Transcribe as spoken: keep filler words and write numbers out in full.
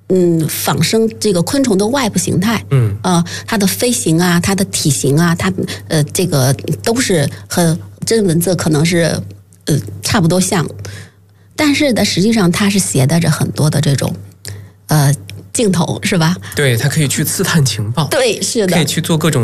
嗯仿生这个昆虫的外部形态， 嗯呃，它的飞行啊，它的体型啊，它呃这个都是和真文字可能是呃差不多像，但是呢，实际上它是携带着很多的这种呃镜头，是吧？ 对，它可以去刺探情报， 对，是的， 可以去做各种